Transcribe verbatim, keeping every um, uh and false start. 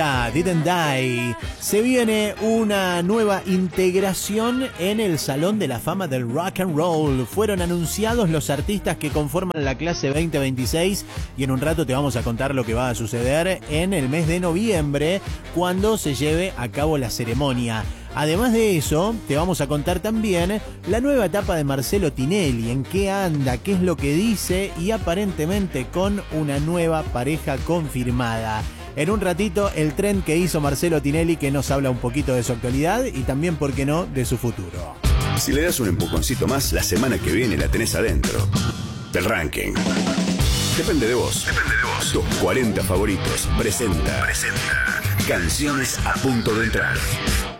Didn't Die. Se viene una nueva integración en el Salón de la Fama del Rock and Roll. Fueron anunciados los artistas que conforman la clase veinte veintiséis y en un rato te vamos a contar lo que va a suceder en el mes de noviembre cuando se lleve a cabo la ceremonia. Además de eso, te vamos a contar también la nueva etapa de Marcelo Tinelli, en qué anda, qué es lo que dice y aparentemente con una nueva pareja confirmada. En un ratito, el tren que hizo Marcelo Tinelli, que nos habla un poquito de su actualidad y también, ¿por qué no?, de su futuro. Si le das un empujoncito más, la semana que viene la tenés adentro del ranking. Depende de vos. Depende de vos. Tus cuarenta favoritos presenta. Presenta. Canciones a punto de entrar.